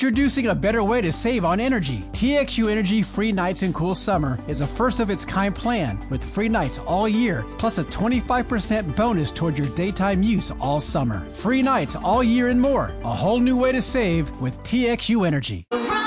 Introducing a better way to save on energy. TXU Energy Free Nights and Cool Summer is a first-of-its-kind plan with free nights all year, plus a 25% bonus toward your daytime use all summer. Free nights all year and more. A whole new way to save with TXU Energy.